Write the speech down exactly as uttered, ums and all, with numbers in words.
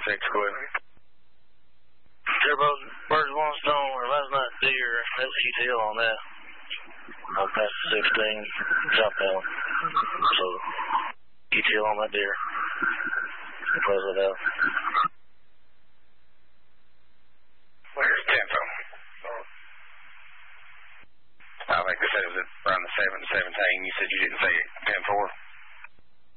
six, quit. Turbo, Birds One Stone, or last night deer, that's E T L on that. I'll pass the sixteen, jump out. So, E T L on that deer. Close it out. Where's Tempo? I think they said it was around the seven to seventeen. You said you didn't say ten four.